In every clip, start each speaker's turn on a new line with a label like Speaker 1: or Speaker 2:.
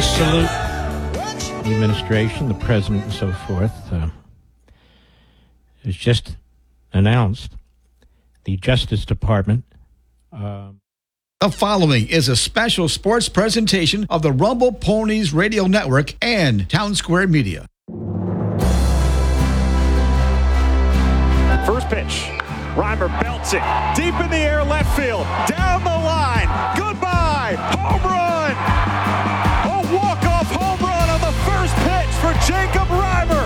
Speaker 1: to salute the administration, the president, and so forth. It's just announced the Justice Department.
Speaker 2: The following is a special sports presentation of the Rumble Ponies Radio Network and Town Square Media.
Speaker 3: First pitch. Reimer belts it. Deep in the air, left field. Down the line. Goodbye. Home run. A walk-off home run on the first pitch for Jacob Reimer.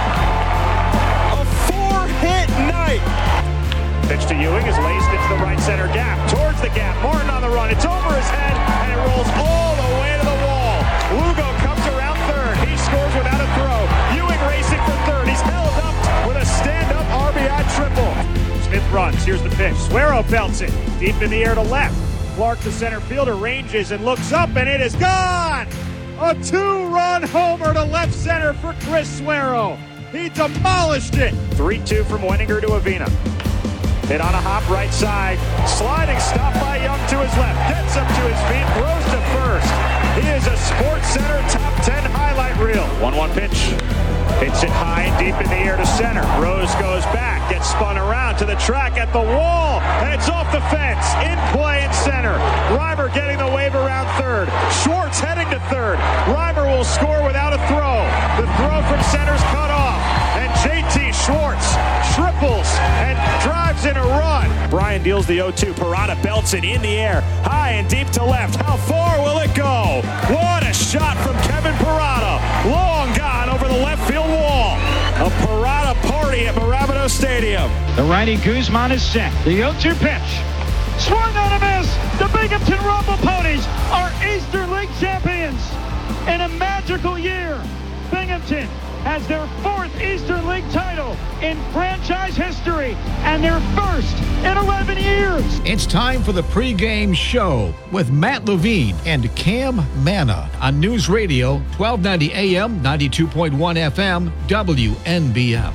Speaker 3: A 4-hit night. Pitch to Ewing is laced into the right center gap. Towards the gap. Martin on the run. It's over his head, and it rolls all the way to the wall. Lugo comes around third. He scores without a throw. Ewing racing for third. He's held up with a stand-up RBI triple. Smith runs. Here's the pitch. Suero belts it. Deep in the air to left. Clark, the center fielder, ranges and looks up, and it is gone! A 2-run homer to left center for Chris Suero. He demolished it. 3-2 from Wenninger to Avina. Hit on a hop right side. Sliding stop by Young to his left. Gets him to his feet. Throws to first. He is a Sports Center top 10 highlight reel. 1-1 pitch. Hits it high and deep in the air to center. Rose goes back. Gets spun around to the track at the wall. And it's off the fence. In play in center. Reimer getting the wave around third. Schwartz heading to third. Reimer will score without a throw. The throw from center's cut off. And JT Schwartz triples and drives in a run. Brian deals the 0-2. Parada belts it in the air. High and deep to left. How far will it go? What a shot from Kevin Parada. Long gone over the left field wall. A Parada party at Marabito Stadium.
Speaker 4: The righty Guzman is set. The 0-2 pitch. Swung on a miss. The Binghamton Rumble Ponies are Eastern League champions. In a magical year, Binghamton has their 4th Eastern League title in franchise history and their first in 11 years.
Speaker 2: It's time for the pregame show with Matt Levine and Cam Manna on News Radio 1290 AM, 92.1 FM, WNBF.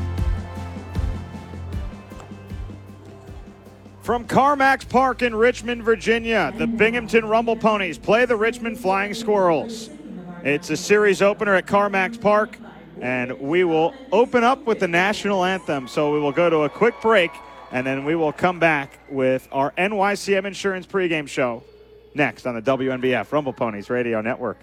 Speaker 3: From Carmax Park in Richmond, Virginia, the Binghamton Rumble Ponies play the Richmond Flying Squirrels. It's a series opener at Carmax Park, and we will open up with the national anthem. So we will go to a quick break, and then we will come back with our NYCM Insurance pregame show next on the WNBF Rumble Ponies Radio Network.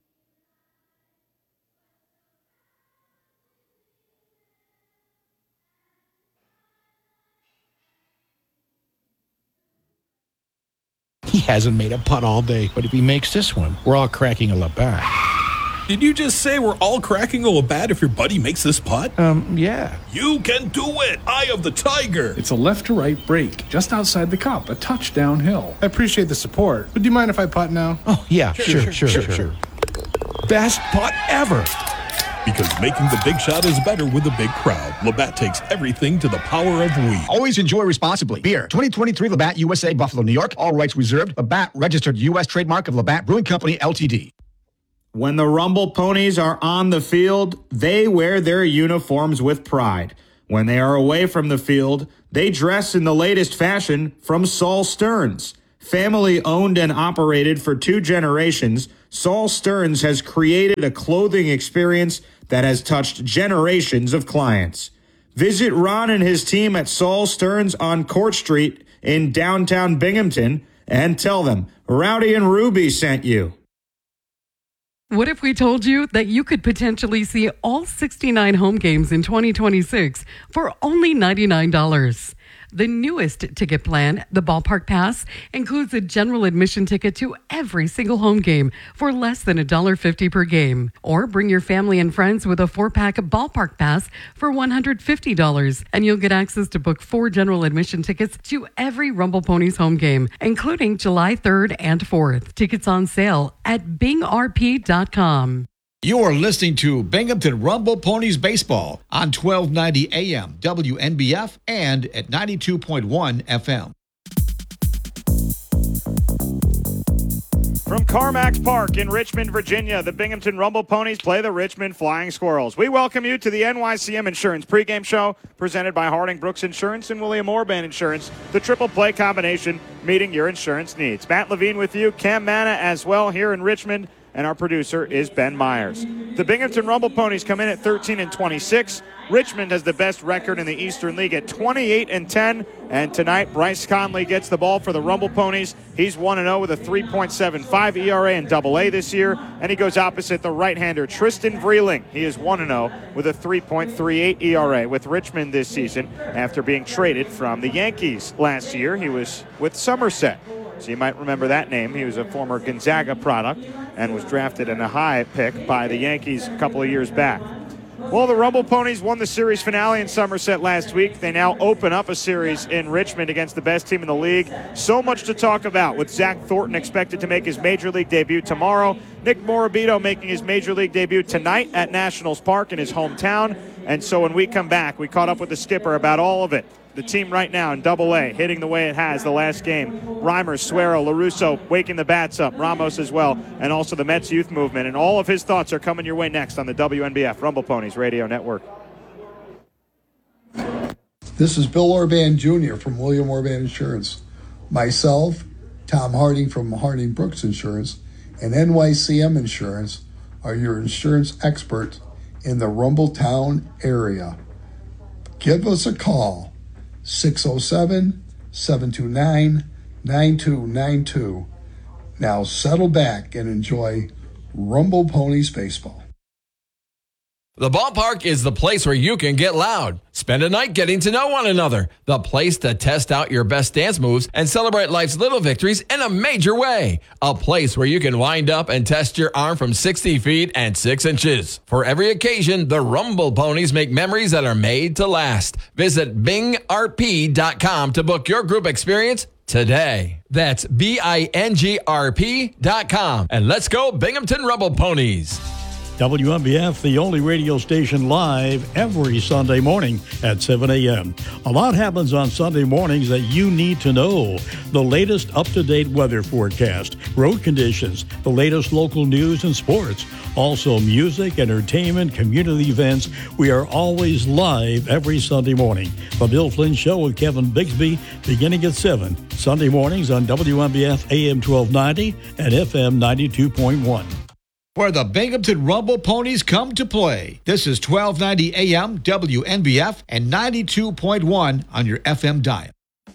Speaker 5: He hasn't made a putt all day, but if he makes this one, we're all cracking a Labatt.
Speaker 6: Did you just say we're all cracking a Labatt if your buddy makes this putt?
Speaker 5: Yeah.
Speaker 6: You can do it! Eye of the Tiger!
Speaker 7: It's a left-to-right break, just outside the cup, a touch downhill. I appreciate the support, but do you mind if I putt now?
Speaker 5: Oh, yeah, sure. Best putt ever!
Speaker 6: Because making the big shot is better with a big crowd. Labatt takes everything to the power of we.
Speaker 2: Always enjoy responsibly. Beer, 2023 Labatt USA, Buffalo, New York. All rights reserved. Labatt, registered U.S. trademark of Labatt Brewing Company, Ltd.
Speaker 8: When the Rumble Ponies are on the field, they wear their uniforms with pride. When they are away from the field, they dress in the latest fashion from Saul Stearns. Family owned and operated for 2 generations, Saul Stearns has created a clothing experience that has touched generations of clients. Visit Ron and his team at Saul Stearns on Court Street in downtown Binghamton and tell them Rowdy and Ruby sent you.
Speaker 9: What if we told you that you could potentially see all 69 home games in 2026 for only $99? The newest ticket plan, the Ballpark Pass, includes a general admission ticket to every single home game for less than $1.50 per game. Or bring your family and friends with a 4-pack Ballpark Pass for $150, and you'll get access to book 4 general admission tickets to every Rumble Ponies home game, including July 3rd and 4th. Tickets on sale at bingrp.com.
Speaker 2: You're listening to Binghamton Rumble Ponies Baseball on 1290 AM, WNBF, and at 92.1 FM.
Speaker 3: From Carmax Park in Richmond, Virginia, the Binghamton Rumble Ponies play the Richmond Flying Squirrels. We welcome you to the NYCM Insurance pregame show presented by Harding Brooks Insurance and William Orban Insurance, the triple play combination meeting your insurance needs. Matt Levine with you, Cam Manna as well here in Richmond.
Speaker 8: and our producer is Ben Myers. The Binghamton Rumble Ponies come in at 13-26. Richmond has the best record in the Eastern League at 28-10. And tonight, Bryce Conley gets the ball for the Rumble Ponies. He's 1-0 with a 3.75 ERA in Double-A this year. And he goes opposite the right-hander Tristan Vreeling. He is 1-0 with a 3.38 ERA with Richmond this season after being traded from the Yankees last year. He was with Somerset. So you might remember that name. He was a former Gonzaga product and was drafted in a high pick by the Yankees a couple of years back. Well, the Rumble Ponies won the series finale in Somerset last week. They now open up a series in Richmond against the best team in the league. So much to talk about, with Zach Thornton expected to make his Major League debut tomorrow, Nick Morabito making his Major League debut tonight at Nationals Park in his hometown. And so when we come back, we caught up with the skipper about all of it. The team right now in Double-A hitting the way it has the last game. Reimer, Suero, LaRusso waking the bats up, Ramos as well, and also the Mets youth movement. And all of his thoughts are coming your way next on the WNBF Rumble Ponies Radio Network.
Speaker 10: This is Bill Orban Jr. from William Orban Insurance. Myself, Tom Harding from Harding Brooks Insurance, and NYCM Insurance are your insurance experts in the Rumbletown area. Give us a call. 607-729-9292. Now settle back and enjoy Rumble Ponies baseball.
Speaker 11: The ballpark is the place where you can get loud. Spend a night getting to know one another. The place to test out your best dance moves and celebrate life's little victories in a major way. A place where you can wind up and test your arm from 60 feet and 6 inches. For every occasion, the Rumble Ponies make memories that are made to last. Visit bingrp.com to book your group experience today. That's bingrp.com. And let's go Binghamton Rumble Ponies.
Speaker 12: WNBF, the only radio station live every Sunday morning at 7 a.m. A lot happens on Sunday mornings that you need to know. The latest up-to-date weather forecast, road conditions, the latest local news and sports. Also music, entertainment, community events. We are always live every Sunday morning. The Bill Flynn Show with Kevin Bigsby beginning at 7. Sunday mornings on WNBF AM 1290 and FM 92.1.
Speaker 2: Where the Binghamton Rumble Ponies come to play. This is 1290 AM WNBF and 92.1 on your FM dial.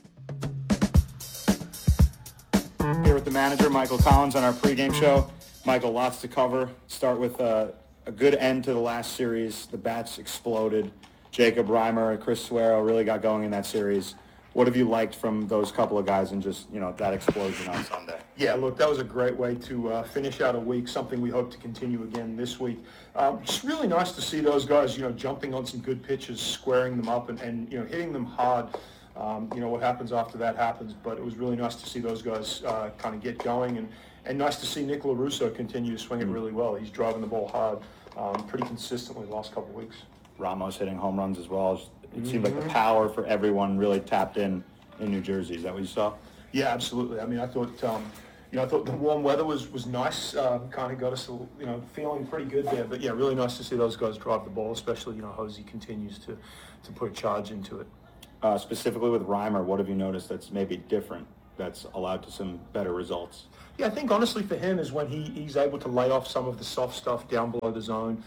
Speaker 8: Here with the manager, Michael Collins, on our pregame show. Michael, lots to cover. Start with a good end to the last series. The bats exploded. Jacob Reimer and Chris Suero really got going in that series. What have you liked from those couple of guys and just, that explosion on Sunday?
Speaker 13: Yeah, look, that was a great way to finish out a week, something we hope to continue again this week. Just really nice to see those guys, jumping on some good pitches, squaring them up and hitting them hard. What happens after that happens, but it was really nice to see those guys kind of get going and nice to see Nick LaRusso continue to swing it really well. He's driving the ball hard pretty consistently the last couple of weeks.
Speaker 8: Ramos hitting home runs as well. It seemed like the power for everyone really tapped in New Jersey. Is that what you saw?
Speaker 13: Yeah, absolutely. I mean, I thought the warm weather was nice. Kind of got us, feeling pretty good there. But yeah, really nice to see those guys drive the ball, especially Hosey continues to put a charge into it.
Speaker 8: Specifically with Reimer, what have you noticed that's maybe different, that's allowed to some better results?
Speaker 13: Yeah, I think honestly for him is when he's able to lay off some of the soft stuff down below the zone.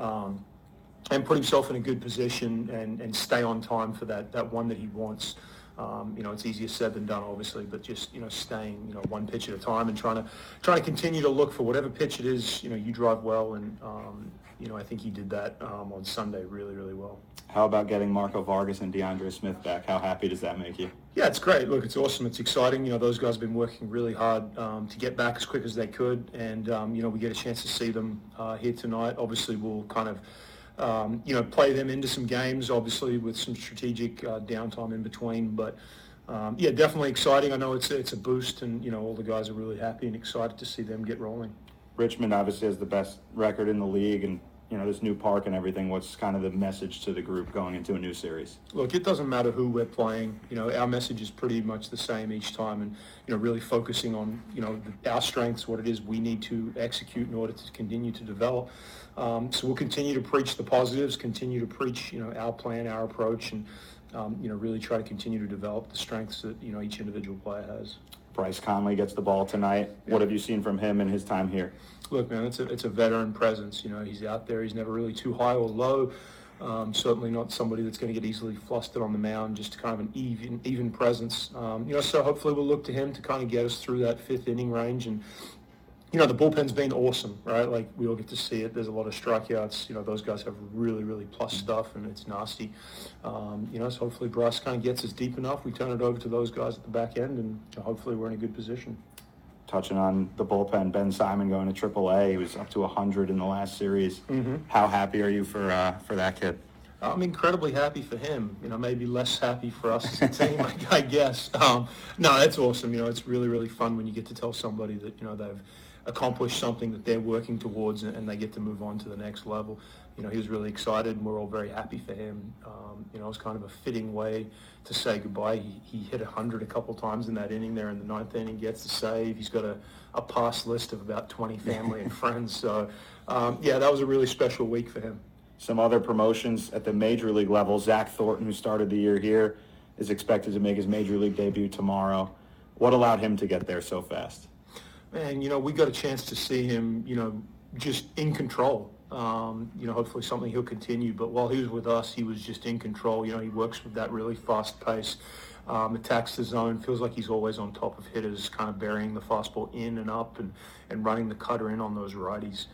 Speaker 13: And put himself in a good position and stay on time for that one that he wants. It's easier said than done, obviously, but just staying one pitch at a time and trying to continue to look for whatever pitch it is. You drive well, and I think he did that on Sunday really, really well.
Speaker 8: How about getting Marco Vargas and DeAndre Smith back? How happy does that make you?
Speaker 13: Yeah, it's great. Look, it's awesome. It's exciting. Those guys have been working really hard to get back as quick as they could, and we get a chance to see them here tonight. Obviously, we'll kind of play them into some games, obviously, with some strategic downtime in between. But, definitely exciting. I know it's a boost, and, all the guys are really happy and excited to see them get rolling.
Speaker 8: Richmond obviously has the best record in the league, and, this new park and everything. What's kind of the message to the group going into a new series?
Speaker 13: Look, it doesn't matter who we're playing. Our message is pretty much the same each time, and, really focusing on, our strengths, what it is we need to execute in order to continue to develop. So we'll continue to preach the positives, continue to preach, our plan, our approach, and, really try to continue to develop the strengths that, each individual player has.
Speaker 8: Bryce Conley gets the ball tonight. Yeah. What have you seen from him in his time here?
Speaker 13: Look, man, it's a veteran presence. You know, he's out there. He's never really too high or low. Certainly not somebody that's going to get easily flustered on the mound. Just kind of an even presence. You know, so hopefully we'll look to him to kind of get us through that fifth inning range. And you know, the bullpen's been awesome, right? Like, we all get to see it. There's a lot of strikeouts. You know, those guys have really, really plus stuff, and it's nasty. You know, so hopefully Bryce kind of gets us deep enough. We turn it over to those guys at the back end, and hopefully we're in a good position.
Speaker 8: Touching on the bullpen, Ben Simon going to AAA. He was up to 100 in the last series.
Speaker 13: Mm-hmm.
Speaker 8: How happy are you for that kid?
Speaker 13: I'm incredibly happy for him. You know, maybe less happy for us as a team, I guess. No, that's awesome. You know, it's really, really fun when you get to tell somebody that, you know, they've accomplished something that they're working towards, and they get to move on to the next level. You know, he was really excited, and we're all very happy for him. You know, it was kind of a fitting way to say goodbye. He hit 100 a couple times in that inning there in the ninth inning, gets the save. He's got a pass list of about 20 family and friends. So, yeah, that was a really special week for him.
Speaker 8: Some other promotions at the major league level. Zach Thornton, who started the year here, is expected to make his major league debut tomorrow. What allowed him to get there so fast?
Speaker 13: Man, you know, we got a chance to see him, you know, just in control. You know, hopefully something he'll continue. But while he was with us, he was just in control. You know, he works with that really fast pace, attacks the zone, feels like he's always on top of hitters, kind of burying the fastball in and up and running the cutter in on those righties.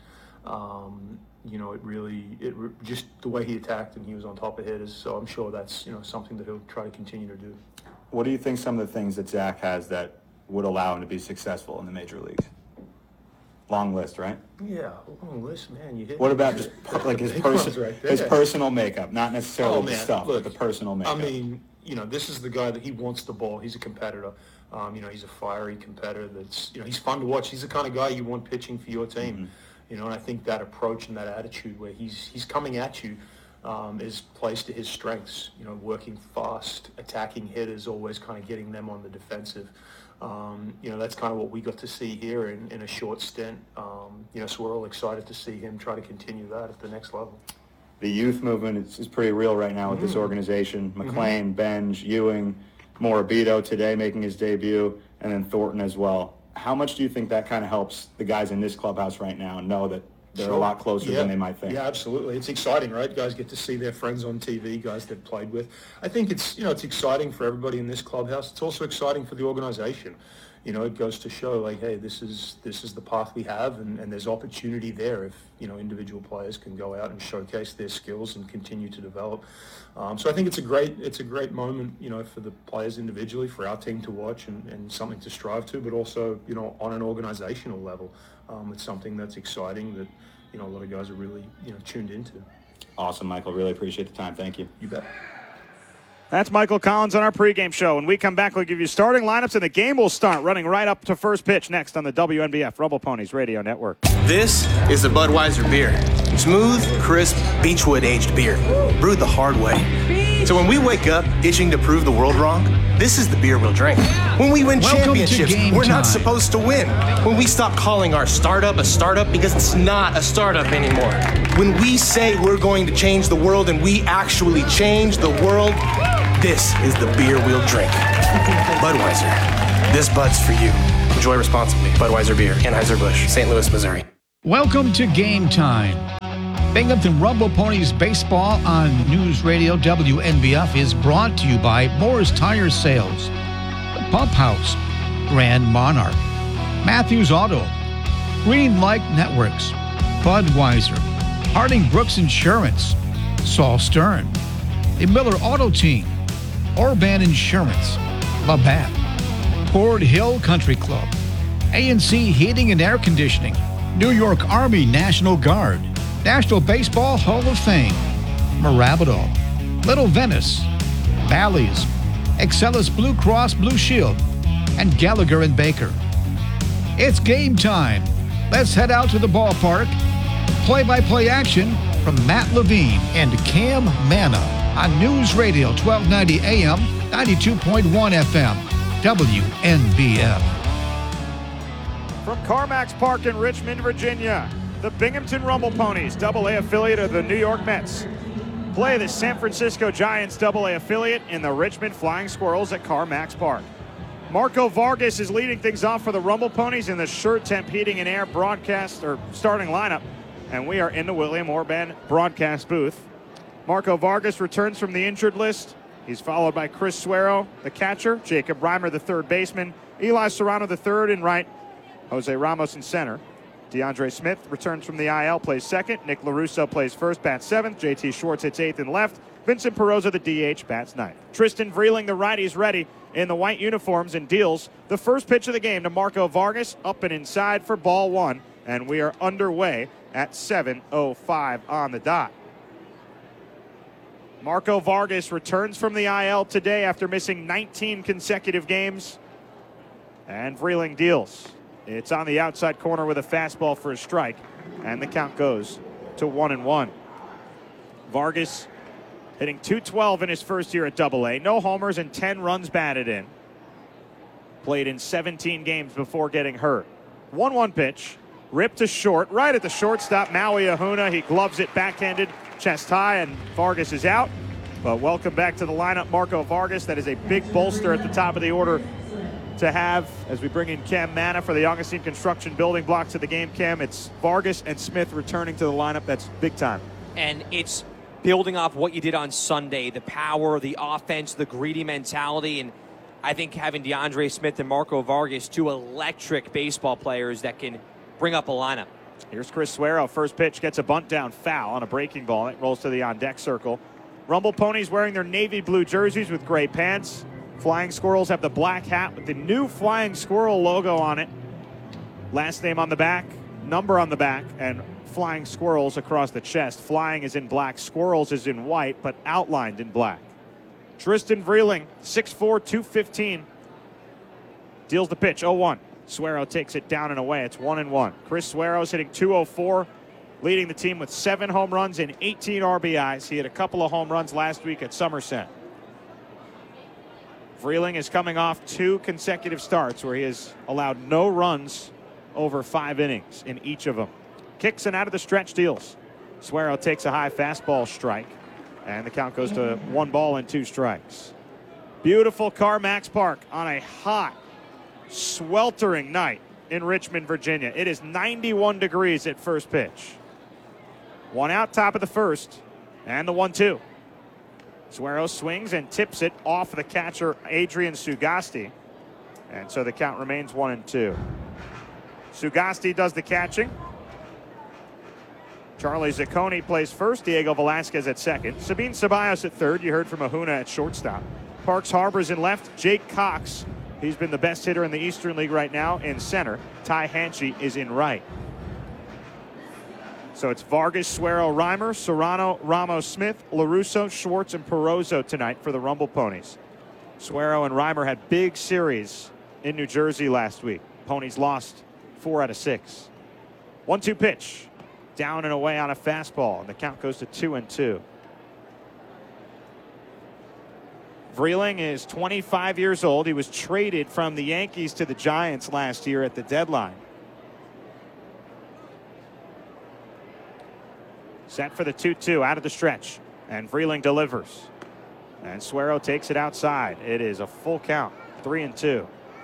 Speaker 13: You know, just the way he attacked, and he was on top of hitters. So I'm sure that's, you know, something that he'll try to continue to do.
Speaker 8: What do you think some of the things that Zach has that would allow him to be successful in the major leagues? Long list, right?
Speaker 13: Yeah, long list, man.
Speaker 8: What about just like his personal makeup, not necessarily the stuff, but the personal makeup?
Speaker 13: I mean, you know, this is the guy that he wants the ball. He's a competitor. You know, he's a fiery competitor. That's, you know, he's fun to watch. He's the kind of guy you want pitching for your team. Mm-hmm. You know, and I think that approach and that attitude where he's coming at you is plays to his strengths. You know, working fast, attacking hitters, always kind of getting them on the defensive. You know, that's kind of what we got to see here in a short stint. You know, so we're all excited to see him try to continue that at the next level.
Speaker 8: The youth movement is pretty real right now with this organization. McLean, Benj, Ewing, Morabito today making his debut, and then Thornton as well. How much do you think that kind of helps the guys in this clubhouse right now know that they're a lot closer than they might think?
Speaker 13: Yeah, absolutely. It's exciting, right? Guys get to see their friends on TV, guys they've played with. I think it's, you know, it's exciting for everybody in this clubhouse. It's also exciting for the organization. You know, it goes to show, like, hey, this is the path we have, and there's opportunity there if, you know, individual players can go out and showcase their skills and continue to develop. So I think it's a great moment, you know, for the players individually, for our team to watch, and something to strive to, but also, you know, on an organizational level, it's something that's exciting that, you know, a lot of guys are really, you know, tuned into.
Speaker 8: Awesome, Michael. Really appreciate the time. Thank you.
Speaker 13: You bet.
Speaker 14: That's Michael Collins on our pregame show. When we come back, we'll give you starting lineups, and the game will start running right up to first pitch next on the WNBF Rumble Ponies Radio Network.
Speaker 15: This is the Budweiser beer. Smooth, crisp, Beechwood-aged beer, brewed the hard way. So when we wake up itching to prove the world wrong, this is the beer we'll drink. When we win championships, we're not supposed to win. When we stop calling our startup a startup because it's not a startup anymore. When we say we're going to change the world and we actually change the world, this is the beer we'll drink. Budweiser. This Bud's for you. Enjoy responsibly. Budweiser Beer, Anheuser-Busch, St. Louis, Missouri.
Speaker 2: Welcome to Game Time. Binghamton Rumble Ponies Baseball on News Radio WNBF is brought to you by Moore's Tire Sales, The Pump House, Grand Monarch, Matthews Auto, Green Light Networks, Budweiser, Harding Brooks Insurance, Saul Stern, the Miller Auto Team, Orban Insurance, Labatt, Ford Hill Country Club, A&C Heating and Air Conditioning, New York Army National Guard, National Baseball Hall of Fame, Marabito, Little Venice, Bally's, Excellus Blue Cross Blue Shield, and Gallagher and Baker. It's game time. Let's head out to the ballpark. Play-by-play action from Matt Levine and Cam Manna on News Radio 1290 AM, 92.1 FM, WNBF.
Speaker 14: From CarMax Park in Richmond, Virginia, the Binghamton Rumble Ponies, AA affiliate of the New York Mets, play the San Francisco Giants AA affiliate in the Richmond Flying Squirrels at CarMax Park. Marco Vargas is leading things off for the Rumble Ponies in the Sure Temp Heating and Air broadcast or starting lineup. And we are in the William Orban broadcast booth. Marco Vargas returns from the injured list. He's followed by Chris Suero, the catcher, Jacob Reimer, the third baseman, Eli Serrano, the third in right, Jose Ramos in center. DeAndre Smith returns from the IL, plays second. Nick LaRusso plays first, bats seventh. JT Schwartz hits eighth and left. Vincent Peroza, the DH, bats ninth. Tristan Vreeling, the righty's ready in the white uniforms and deals the first pitch of the game to Marco Vargas, up and inside for ball one. And we are underway at 7:05 on the dot. Marco Vargas returns from the IL today after missing 19 consecutive games. And Vreeling deals. It's on the outside corner with a fastball for a strike. And the count goes to 1-1. Vargas hitting .212 in his first year at Double-A. No homers and 10 runs batted in. Played in 17 games before getting hurt. 1-1 pitch. Ripped to short. Right at the shortstop. Maui Ahuna. He gloves it backhanded. Chest high, and Vargas is out. But welcome back to the lineup, Marco Vargas. That is a big bolster at the top of the order to have as we bring in Cam Manna for the Augustine Construction building blocks of the game. Cam, it's Vargas and Smith returning to the lineup. That's big time.
Speaker 16: And it's building off what you did on Sunday, the power, the offense, the greedy mentality, and I think having DeAndre Smith and Marco Vargas, two electric baseball players that can bring up a lineup.
Speaker 14: Here's Chris Suero. First pitch gets a bunt down foul on a breaking ball. It rolls to the on-deck circle. Rumble Ponies wearing their navy blue jerseys with gray pants. Flying Squirrels have the black hat with the new Flying Squirrel logo on it. Last name on the back, number on the back, and Flying Squirrels across the chest. Flying is in black, Squirrels is in white, but outlined in black. Tristan Vreeling, 6'4", 215. Deals the pitch, 0-1. Suero takes it down and away. It's 1-1. Chris Suero's hitting .204, leading the team with 7 home runs and 18 RBIs. He had a couple of home runs last week at Somerset. Vreeling is coming off 2 consecutive starts where he has allowed no runs over 5 innings in each of them. Kicks and out of the stretch deals. Suero takes a high fastball strike, and the count goes to 1 ball and 2 strikes. Beautiful CarMax Park on a hot, sweltering night in Richmond, Virginia. It is 91 degrees at first pitch. 1 out, top of the first, and the 1-2. Suero swings and tips it off the catcher, Adrian Sugasti. And so the count remains 1-2. Sugasti does the catching. Charlie Zacconi plays first. Diego Velasquez at second. Sabine Ceballos at third. You heard from Ahuna at shortstop. Parks Harbor's in left. Jake Cox, he's been the best hitter in the Eastern League right now, in center. Ty Hanchey is in right. So it's Vargas, Suero, Reimer, Serrano, Ramos, Smith, LaRusso, Schwartz, and Perozo tonight for the Rumble Ponies. Suero and Reimer had big series in New Jersey last week. Ponies lost 4 out of 6. 1-2 pitch. Down and away on a fastball, and the count goes to 2-2. Vreeling is 25 years old. He was traded from the Yankees to the Giants last year at the deadline. Set for the 2-2 out of the stretch, and Vreeling delivers. And Suero takes it outside. It is a full count, 3-2.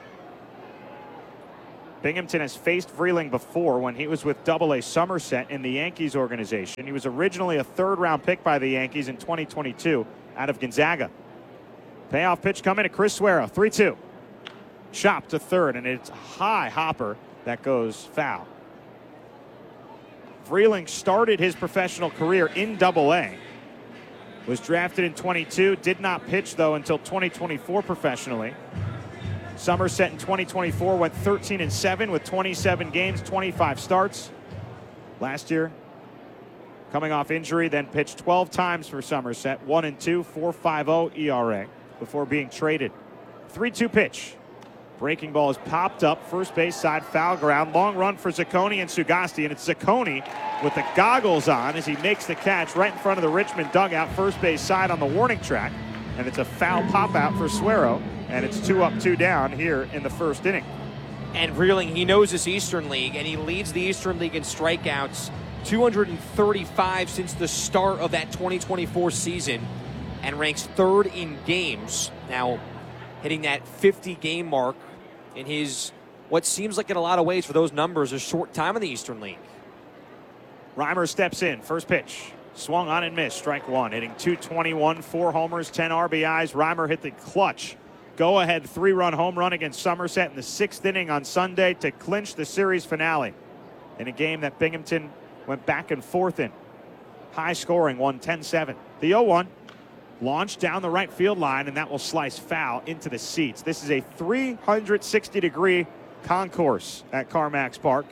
Speaker 14: Binghamton has faced Vreeling before when he was with Double-A Somerset in the Yankees organization. He was originally a 3rd-round pick by the Yankees in 2022 out of Gonzaga. Payoff pitch coming to Chris Suero, 3-2. Chop to third, and it's a high hopper that goes foul. Vreeling started his professional career in Double-A. Was drafted in 22, did not pitch, though, until 2024 professionally. Somerset in 2024 went 13-7 with 27 games, 25 starts. Last year, coming off injury, then pitched 12 times for Somerset, 1-2, 4.50 ERA before being traded. 3-2 pitch. Breaking ball is popped up, first base side, foul ground. Long run for Zacconi and Sugasti, and it's Zacconi with the goggles on as he makes the catch right in front of the Richmond dugout, first base side on the warning track. And it's a foul pop out for Suero, and it's 2 up, 2 down here in the first inning.
Speaker 16: And Vreeling, he knows this Eastern League, and he leads the Eastern League in strikeouts, 235 since the start of that 2024 season, and ranks 3rd in games. Now, hitting that 50-game mark in his, what seems like in a lot of ways for those numbers, a short time in the Eastern League.
Speaker 14: Reimer steps in. First pitch. Swung on and missed. Strike one. Hitting .221, 4 homers, 10 RBIs. Reimer hit the clutch go-ahead 3-run home run against Somerset in the 6th inning on Sunday to clinch the series finale in a game that Binghamton went back and forth in. High scoring, won 10-7. The 0-1 launched down the right field line, and that will slice foul into the seats. This is a 360-degree concourse at CarMax Park.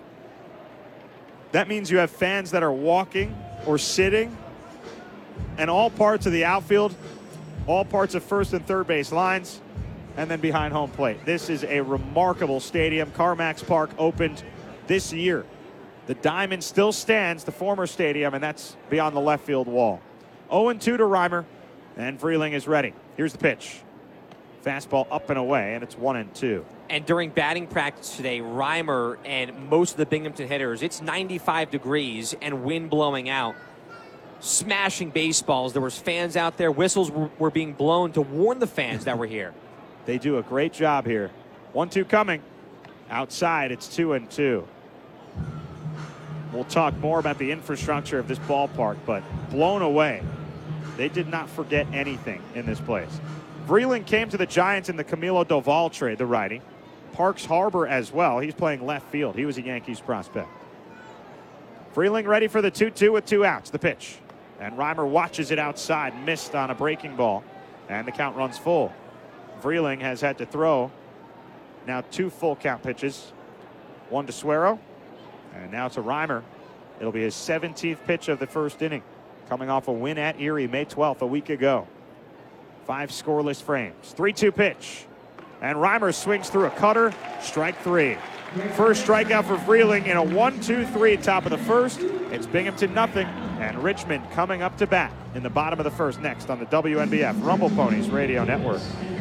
Speaker 14: That means you have fans that are walking or sitting, and all parts of the outfield, all parts of first and third base lines, and then behind home plate. This is a remarkable stadium. CarMax Park opened this year. The diamond still stands, the former stadium, and that's beyond the left field wall. 0-2 to Reimer, and Vreeling is ready. Here's the pitch. Fastball up and away, and it's 1-2.
Speaker 16: And during batting practice today, Reimer and most of the Binghamton hitters, it's 95 degrees and wind blowing out, smashing baseballs. There was fans out there. Whistles were being blown to warn the fans that were here.
Speaker 14: They do a great job here. 1-2 coming. Outside, it's 2-2. We'll talk more about the infrastructure of this ballpark, but blown away. They did not forget anything in this place. Vreeling came to the Giants in the Camilo Doval trade, the righty. Parks Harbor as well. He's playing left field. He was a Yankees prospect. Vreeling ready for the 2-2 with 2 outs. The pitch. And Reimer watches it outside. Missed on a breaking ball. And the count runs full. Vreeling has had to throw now 2 full count pitches. One to Suero. And now to Reimer. It'll be his 17th pitch of the first inning. Coming off a win at Erie May 12th a week ago. 5 scoreless frames. 3-2 pitch. And Reimer swings through a cutter. Strike 3. First strikeout for Vreeling in a 1-2-3 top of the first. It's Binghamton nothing. And Richmond coming up to bat in the bottom of the first next on the WNBF Rumble Ponies Radio Network.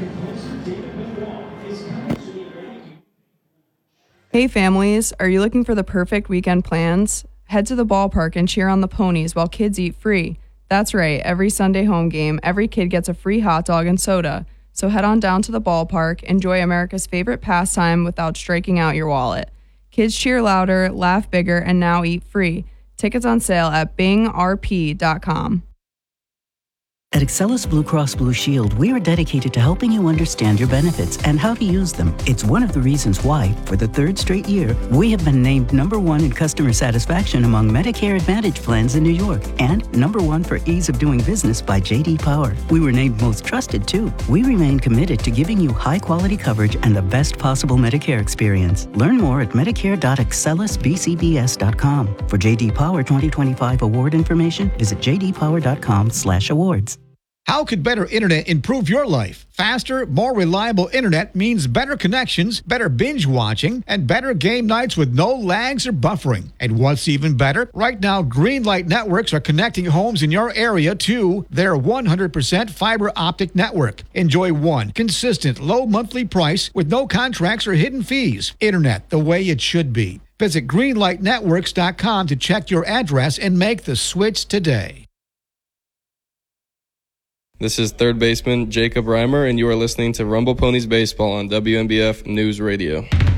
Speaker 17: Hey families, are you looking for the perfect weekend plans? Head to the ballpark and cheer on the ponies while kids eat free. That's right, every Sunday home game, every kid gets a free hot dog and soda. So head on down to the ballpark, enjoy America's favorite pastime without striking out your wallet. Kids cheer louder, laugh bigger, and now eat free. Tickets on sale at bingrp.com.
Speaker 18: At Excellus Blue Cross Blue Shield, we are dedicated to helping you understand your benefits and how to use them. It's one of the reasons why, for the 3rd straight year, we have been named #1 in customer satisfaction among Medicare Advantage plans in New York and #1 for ease of doing business by J.D. Power. We were named most trusted, too. We remain committed to giving you high-quality coverage and the best possible Medicare experience. Learn more at medicare.excellusbcbs.com. For J.D. Power 2025 award information, visit jdpower.com/awards.
Speaker 2: How could better internet improve your life? Faster, more reliable internet means better connections, better binge watching, and better game nights with no lags or buffering. And what's even better? Right now, Greenlight Networks are connecting homes in your area to their 100% fiber optic network. Enjoy one consistent, low monthly price with no contracts or hidden fees. Internet the way it should be. Visit greenlightnetworks.com to check your address and make the switch today.
Speaker 19: This is third baseman Jacob Reimer, and you are listening to Rumble Ponies Baseball on WNBF News Radio.